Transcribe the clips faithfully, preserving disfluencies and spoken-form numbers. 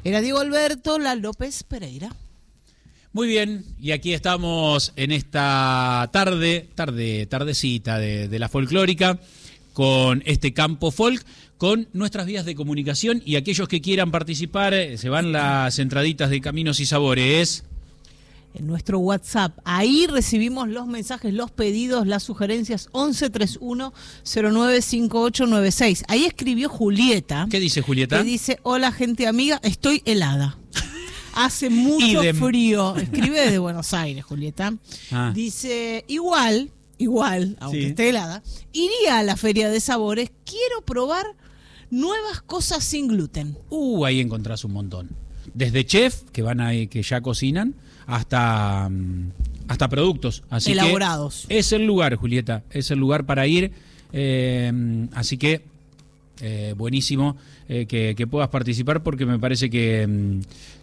Era Diego Alberto La López Pereira. Muy bien, y aquí estamos en esta tarde, tarde, tardecita de, de la folclórica, con este campo folk, con nuestras vías de comunicación, y aquellos que quieran participar, se van las entraditas de Caminos y Sabores. En nuestro WhatsApp, ahí recibimos los mensajes, los pedidos, las sugerencias, once treinta y uno cero nueve cincuenta y ocho noventa y seis. Ahí escribió Julieta. ¿Qué dice Julieta? Que dice, hola gente amiga, estoy helada. Hace mucho de... frío. Escribe desde Buenos Aires, Julieta. Ah. Dice, igual, igual, aunque sí. esté helada, iría a la Feria de Sabores, quiero probar nuevas cosas sin gluten. Uh, ahí encontrás un montón. Desde chef, que van ahí, que ya cocinan, hasta, hasta productos. Así elaborados. Que es el lugar, Julieta, es el lugar para ir. Eh, así que, eh, buenísimo eh, que, que puedas participar, porque me parece que...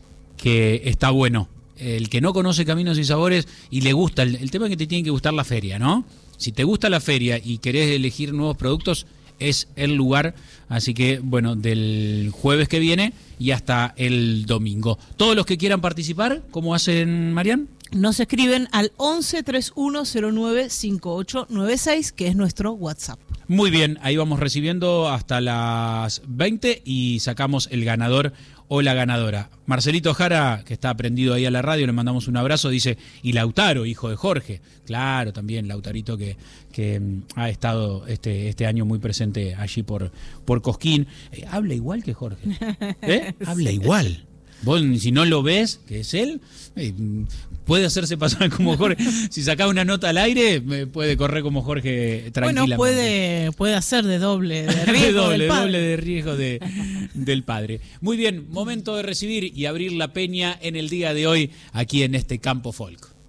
que está bueno. El que no conoce Caminos y Sabores y le gusta, el, el tema es que te tiene que gustar la feria, ¿no? Si te gusta la feria y querés elegir nuevos productos, es el lugar. Así que, bueno, del jueves que viene y hasta el domingo. Todos los que quieran participar, ¿cómo hacen, Marian? Nos escriben al once treinta y uno cero nueve cincuenta y ocho noventa y seis, que es nuestro WhatsApp. Muy bien, ahí vamos recibiendo hasta las veinte y sacamos el ganador o la ganadora. Marcelito Jara, que está prendido ahí a la radio, le mandamos un abrazo, dice, y Lautaro, hijo de Jorge. Claro, también Lautarito que, que ha estado este, este año muy presente allí por, por Cosquín. Eh, habla igual que Jorge. ¿Eh? Habla igual. Vos, si no lo ves, que es él, eh, puede hacerse pasar como Jorge. Si sacás una nota al aire, puede correr como Jorge tranquilamente. Bueno, puede, puede hacer de doble de riesgo de doble, del padre. doble de riesgo de, del padre. Muy bien, momento de recibir y abrir la peña en el día de hoy aquí en este Campo Folk.